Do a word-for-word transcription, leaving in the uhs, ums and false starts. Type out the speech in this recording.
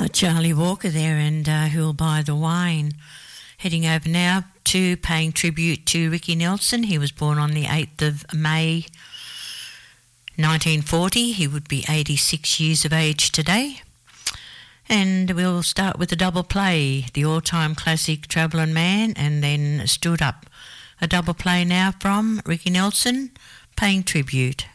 Oh, Charlie Walker there, and uh, Who'll Buy the Wine. Heading over now to paying tribute to Ricky Nelson. He was born on the eighth of May nineteen forty. He would be eighty-six years of age today. And we'll start with a double play, the all-time classic Travelling Man, and then Stood Up. A double play now from Ricky Nelson, paying tribute.